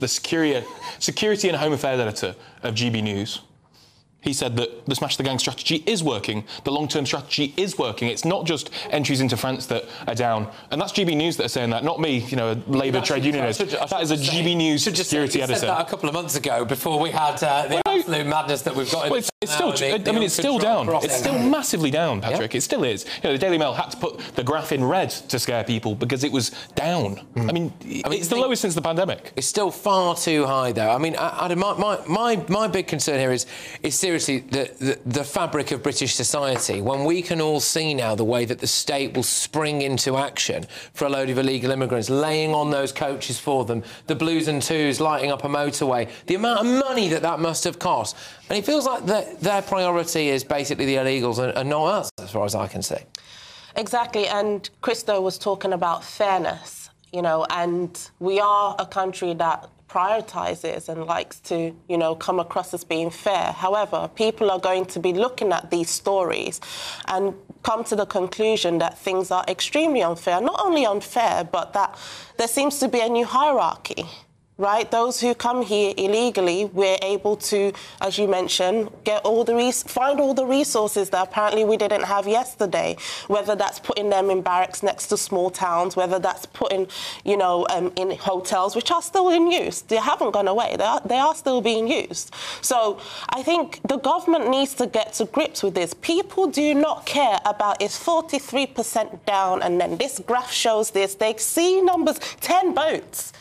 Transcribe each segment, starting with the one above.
the security and home affairs editor of GB News. He said that the Smash the Gang strategy is working, the long-term strategy is working. It's not just entries into France that are down. And that's GB News that are saying that, not me, you know, a Labour trade unionist. That is a GB News security editor. Said that a couple of months ago before we had the absolute madness that we've got. Well, it's still, it's still down. It's still massively down, Patrick. Yeah. It still is. You know, the Daily Mail had to put the graph in red to scare people because it was down. I mean, it's the lowest since the pandemic. It's still far too high, though. I mean, Adam, my big concern here is seriously the fabric of British society. When we can all see now the way that the state will spring into action for a load of illegal immigrants, laying on those coaches for them, the Blues and Twos lighting up a motorway, the amount of money that must have cost. And it feels like their priority is basically the illegals and not us, as far as I can see. Exactly, and Christo was talking about fairness, you know, and we are a country that prioritises and likes to, you know, come across as being fair. However, people are going to be looking at these stories and come to the conclusion that things are extremely unfair. Not only unfair, but that there seems to be a new hierarchy. Right, those who come here illegally, we're able to, as you mentioned, get all the find all the resources that apparently we didn't have yesterday. Whether that's putting them in barracks next to small towns, whether that's putting, you know, in hotels which are still in use. They haven't gone away. They are still being used. So I think the government needs to get to grips with this. People do not care about it's 43% down, and then this graph shows this. They see numbers, 10 boats.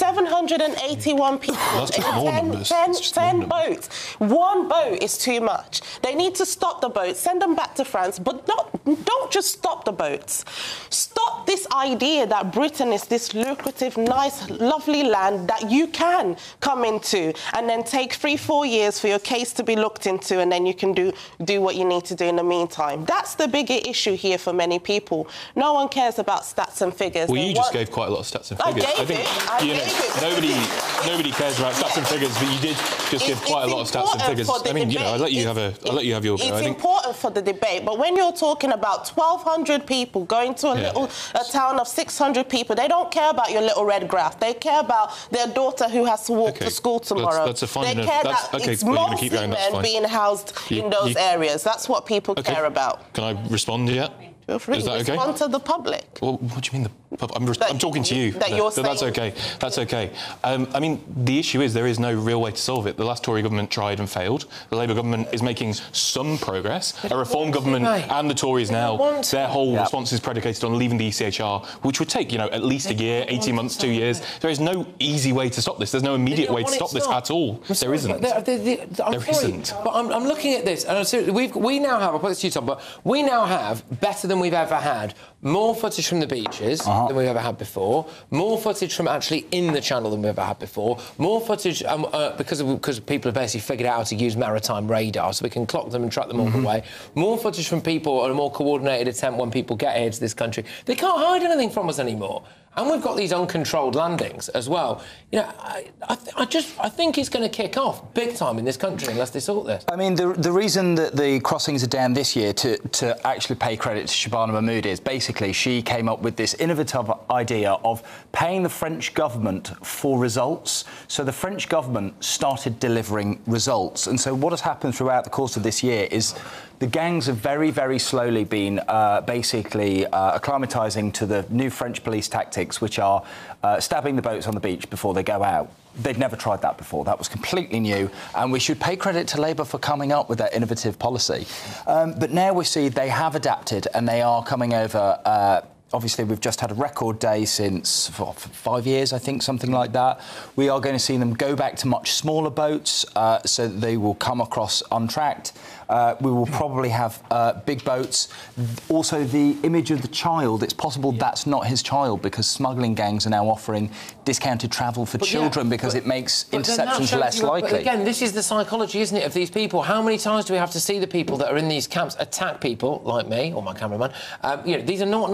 781 people. That's just more numbers. 10 boats. One boat is too much. They need to stop the boats, send them back to France, but don't just stop the boats. Stop this idea that Britain is this lucrative, nice, lovely land that you can come into and then take 3-4 years for your case to be looked into, and then you can do what you need to do in the meantime. That's the bigger issue here for many people. No one cares about stats and figures. Well, you just gave quite a lot of stats and figures. I think nobody cares about stats and figures, but you did just give quite a lot of stats and figures. I mean, you know, I'll let you have your go. It's important for the debate, but when you're talking about 1,200 people going to a town of 600 people, they don't care about your little red graph. They care about their daughter who has to walk to school tomorrow. That's a fine. They care that it's mostly men being housed in those areas. That's what people care about. Can I respond yet? Feel free. Is that okay? Respond to the public. Well, what do you mean? I'm talking to you. That's okay. That's okay. I mean, the issue is there is no real way to solve it. The last Tory government tried and failed. The Labour government is making some progress. A Reform government and the Tories now, their whole response is predicated on leaving the ECHR, which would take, you know, at least a year, 18 months, 2 years. There is no easy way to stop this. There's no immediate way to stop this at all. There isn't. There isn't. But I'm looking at this, and we now have, I'll put this to you, Tom, but we now have, better than we've ever had, more footage from the beaches than we've ever had before, more footage from actually in the channel than we've ever had before, more footage because people have basically figured out how to use maritime radar, so we can clock them and track them all the way, more footage from people on a more coordinated attempt when people get here to this country. They can't hide anything from us anymore. And we've got these uncontrolled landings as well. You know, I think it's going to kick off big time in this country unless they sort this. I mean, the reason that the crossings are down this year, to actually pay credit to Shabana Mahmood, is basically she came up with this innovative idea of paying the French government for results. So the French government started delivering results. And so what has happened throughout the course of this year is the gangs have very, very slowly been basically acclimatising to the new French police tactics, which are stabbing the boats on the beach before they go out. They'd never tried that before. That was completely new, and we should pay credit to Labour for coming up with that innovative policy. But now we see they have adapted, and they are coming over... Obviously, we've just had a record day since 5 years, I think, something like that. We are going to see them go back to much smaller boats, so they will come across untracked. We will probably have big boats. Also, the image of the child, it's possible that's not his child, because smuggling gangs are now offering discounted travel for children because it makes interceptions less likely. But again, this is the psychology, isn't it, of these people? How many times do we have to see the people that are in these camps attack people like me or my cameraman? You know, these are not nice guys.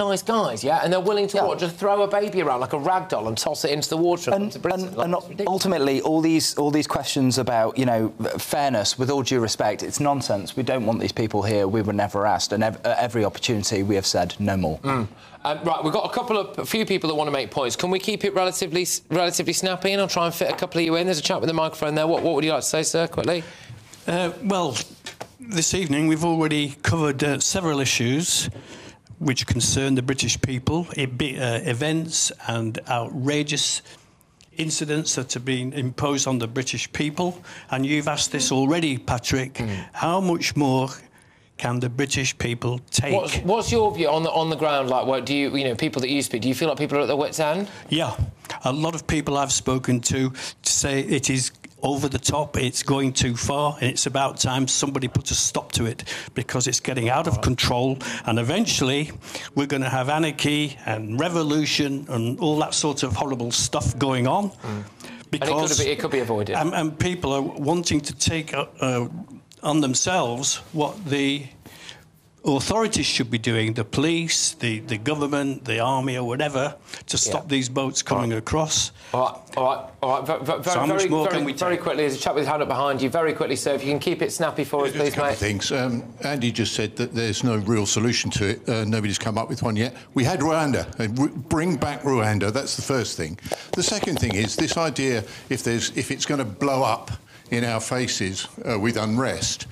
size, yeah, and they're willing to just throw a baby around like a rag doll and toss it into the water and come to Britain. And ultimately, all these questions about, you know, fairness, with all due respect, it's nonsense. We don't want these people here. We were never asked, and every opportunity we have said no more. Right, we've got a few people that want to make points. Can we keep it relatively snappy, and I'll try and fit a couple of you in? There's a chap with the microphone there. What would you like to say, sir, quickly? Well, this evening we've already covered several issues which concern the British people, events and outrageous incidents that have been imposed on the British people. And you've asked this already, Patrick. How much more can the British people take? What's your view on the ground? Like, what do you know, people that you speak, do you feel like people are at their wits' end? Yeah, a lot of people I've spoken to say it is over the top, it's going too far, and it's about time somebody put a stop to it, because it's getting out of control, and eventually we're going to have anarchy and revolution and all that sort of horrible stuff going on. Because and it could be avoided. And people are wanting to take on themselves what the authorities should be doing, the police, the government, the army or whatever, to stop these boats coming across. All right. So how much more can we take? Very quickly, there's a chap with his hand up behind you. Very quickly, sir, if you can keep it snappy for us, please, mate. A couple of things. Andy just said that there's no real solution to it. Nobody's come up with one yet. We had Rwanda. Bring back Rwanda. That's the first thing. The second thing is this idea, if it's going to blow up in our faces with unrest.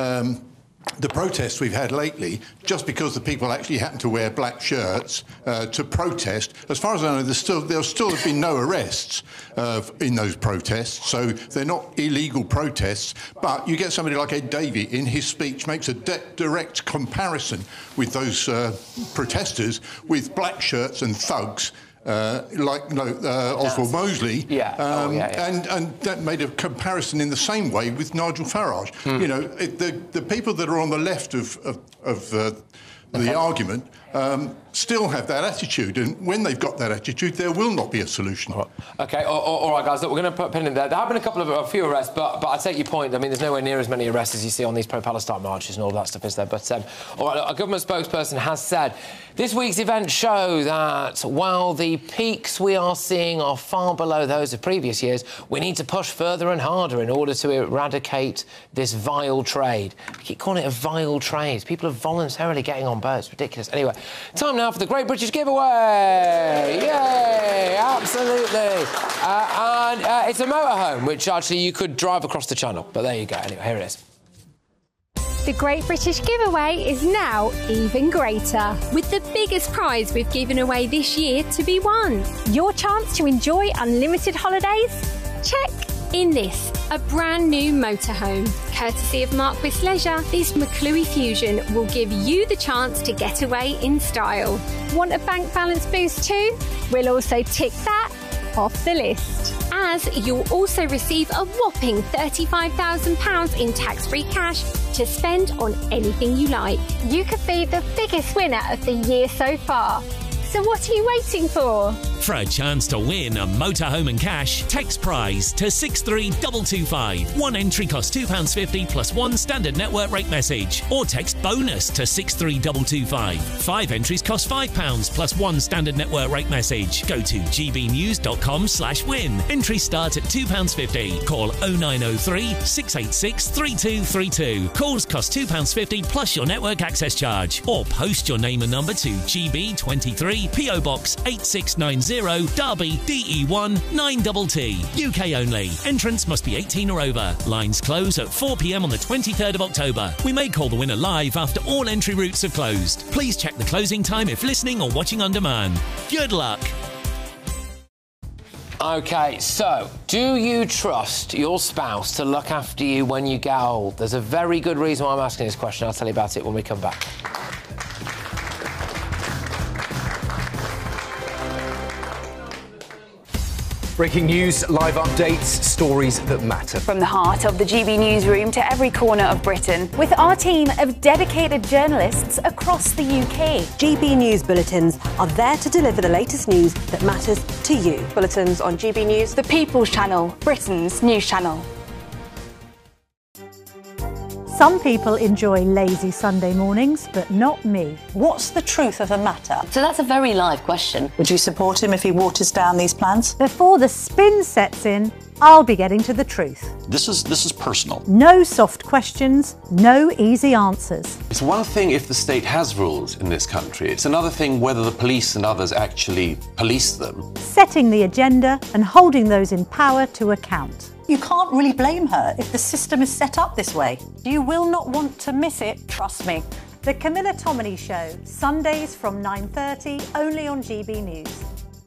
The protests we've had lately, just because the people actually happen to wear black shirts to protest, as far as I know, there still have been no arrests in those protests, so they're not illegal protests. But you get somebody like Ed Davey in his speech makes a direct comparison with those protesters with black shirts and thugs. Oswald Mosley, and that made a comparison in the same way with Nigel Farage. You know, the people that are on the left of the argument still have that attitude, and when they've got that attitude, there will not be a solution. OK, all right, guys, look, we're going to put a pin in there. There have been a few arrests, but I take your point. I mean, there's nowhere near as many arrests as you see on these pro-Palestine marches and all that stuff, is there? But, all right, look, a government spokesperson has said this week's events show that while the peaks we are seeing are far below those of previous years, we need to push further and harder in order to eradicate this vile trade. I keep calling it a vile trade. People are voluntarily getting on boats. Ridiculous. Anyway, time now for the Great British Giveaway! Yay! Absolutely. And it's a motorhome, which actually you could drive across the channel. But there you go. Anyway, here it is. The Great British Giveaway is now even greater, with the biggest prize we've given away this year to be won. Your chance to enjoy unlimited holidays? Check. In this, a brand new motorhome. Courtesy of Marquis Leisure, this McClue Fusion will give you the chance to get away in style. Want a bank balance boost too? We'll also tick that off the list. As you'll also receive a whopping £35,000 in tax-free cash to spend on anything you like. You could be the biggest winner of the year so far. So what are you waiting for? For a chance to win a motorhome and cash, text prize to 63225. One entry costs £2.50 plus one standard network rate message. Or text bonus to 63225. 5 entries cost £5 plus one standard network rate message. Go to gbnews.com/win. Entries start at £2.50. Call 0903 686 3232. Calls cost £2.50 plus your network access charge. Or post your name and number to GB23 PO Box 8690 Derby DE1 9TT. UK only. Entrance must be 18 or over. Lines close at 4 p.m. on the 23rd of October. We may call the winner live after all entry routes have closed. Please check the closing time if listening or watching on demand. Good luck. OK, so, do you trust your spouse to look after you when you get old? There's a very good reason why I'm asking this question. I'll tell you about it when we come back. Breaking news, live updates, stories that matter. From the heart of the GB newsroom to every corner of Britain, with our team of dedicated journalists across the UK. GB News Bulletins are there to deliver the latest news that matters to you. Bulletins on GB News, the People's Channel, Britain's news channel. Some people enjoy lazy Sunday mornings, but not me. What's the truth of the matter? So that's a very live question. Would you support him if he waters down these plans? Before the spin sets in, I'll be getting to the truth. This is personal. No soft questions, no easy answers. It's one thing if the state has rules in this country. It's another thing whether the police and others actually police them. Setting the agenda and holding those in power to account. You can't really blame her if the system is set up this way. You will not want to miss it, trust me. The Camilla Tominey Show, Sundays from 9:30, only on GB News.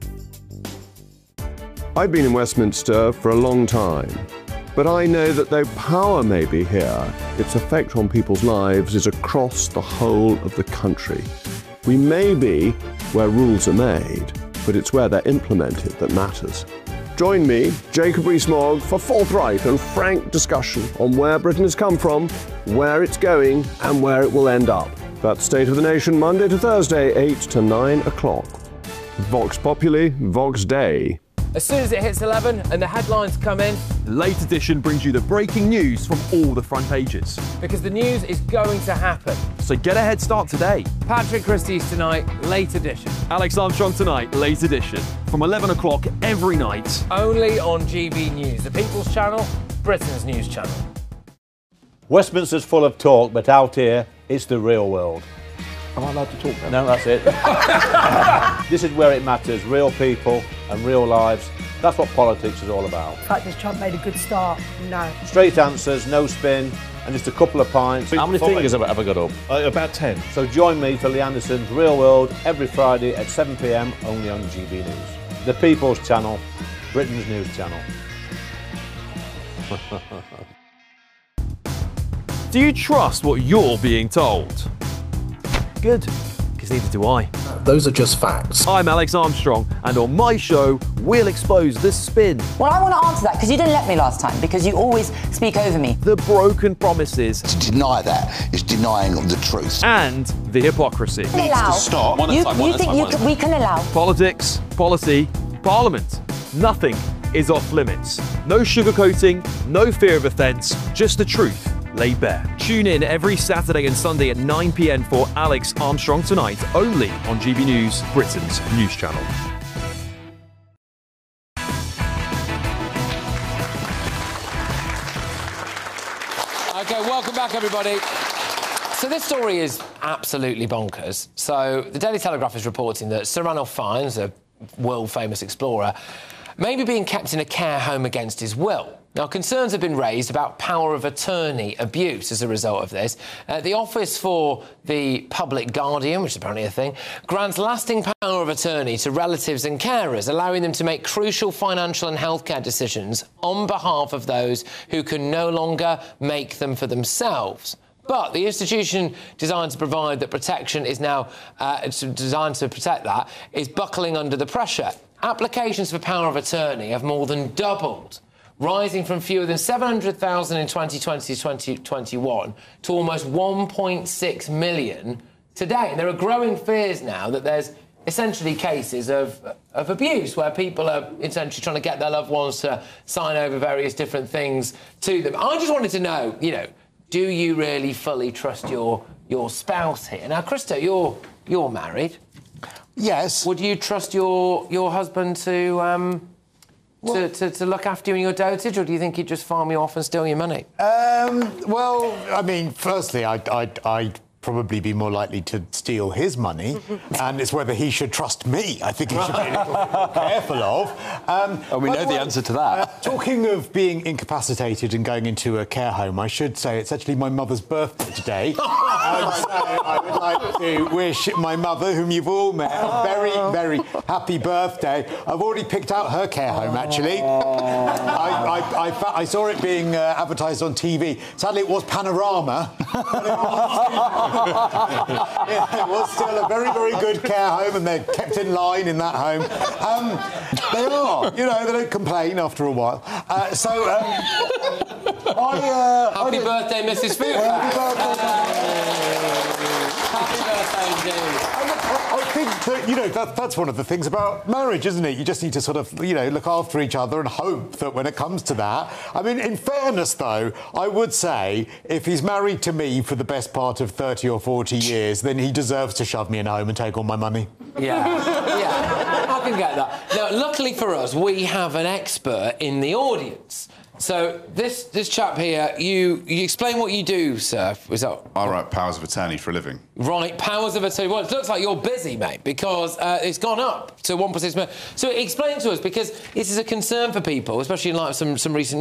I've been in Westminster for a long time, but I know that though power may be here, its effect on people's lives is across the whole of the country. We may be where rules are made, but it's where they're implemented that matters. Join me, Jacob Rees-Mogg, for forthright and frank discussion on where Britain has come from, where it's going, and where it will end up. That's State of the Nation, Monday to Thursday, 8 to 9 o'clock. Vox Populi, Vox Dei. As soon as it hits 11 and the headlines come in, the Late Edition brings you the breaking news from all the front pages. Because the news is going to happen. So get a head start today. Patrick Christie's tonight, Late Edition. Alex Armstrong tonight, Late Edition. From 11 o'clock every night. Only on GB News, the People's Channel, Britain's news channel. Westminster's full of talk, but out here, it's the real world. Am I allowed to talk now? No, that's it. This is where it matters, real people and real lives. That's what politics is all about. The fact has Trump made a good start? No. Straight answers, no spin, and just a couple of pints. How many fingers have I got up? About 10. So join me for Lee Anderson's Real World every Friday at 7 p.m, only on GB News. The People's Channel, Britain's news channel. Do you trust what you're being told? Good, because neither do I. Those are just facts. I'm Alex Armstrong, and on my show, we'll expose the spin. Well, I want to answer that because you didn't let me last time, because you always speak over me. The broken promises. To deny that is denying the truth. And the hypocrisy. Needs to stop. You think we can allow? Politics, policy, parliament. Nothing is off limits. No sugarcoating, no fear of offence, just the truth laid bare. Tune in every Saturday and Sunday at 9 p.m. for Alex Armstrong Tonight, only on GB News, Britain's news channel. OK, welcome back, everybody. So this story is absolutely bonkers. So the Daily Telegraph is reporting that Sir Ranulph Fiennes, a world-famous explorer, may be being kept in a care home against his will. Now, concerns have been raised about power of attorney abuse as a result of this. The Office for the Public Guardian, which is apparently a thing, grants lasting power of attorney to relatives and carers, allowing them to make crucial financial and healthcare decisions on behalf of those who can no longer make them for themselves. But the institution designed to provide that protection is now designed to protect that is buckling under the pressure. Applications for power of attorney have more than doubled, rising from fewer than 700,000 in 2020 to 2021 to almost 1.6 million today. And there are growing fears now that there's essentially cases of abuse where people are essentially trying to get their loved ones to sign over various different things to them. I just wanted to know, do you really fully trust your spouse here? Now, Christo, you're married. Yes. Would you trust your husband to look after you in your dotage, or do you think he'd just farm you off and steal your money? Well, I mean, firstly, I'd probably be more likely to steal his money, and it's whether he should trust me. I think he should be a little careful of. We know the answer to that. Talking of being incapacitated and going into a care home, I should say it's actually my mother's birthday today. So I would like to wish my mother, whom you've all met, a very, very happy birthday. I've already picked out her care home, actually. I saw it being advertised on TV. Sadly, it was Panorama. It was still a very, very good care home, and they're kept in line in that home. They are, they don't complain after a while. Happy birthday, Mrs. Food. Happy birthday. Happy birthday indeed. think that, you know, that's one of the things about marriage, isn't it? You just need to sort of, you know, look after each other and hope that when it comes to that... I mean, in fairness, though, I would say if he's married to me for the best part of 30 or 40 years, then he deserves to shove me in home and take all my money. Yeah, yeah, I can get that. Now, luckily for us, we have an expert in the audience. So this chap here, you explain what you do, sir. Is that... I write powers of attorney for a living. Right, powers of attorney. Well, it looks like you're busy, mate, because it's gone up to 1.6 million. So explain to us, because this is a concern for people, especially in light of some recent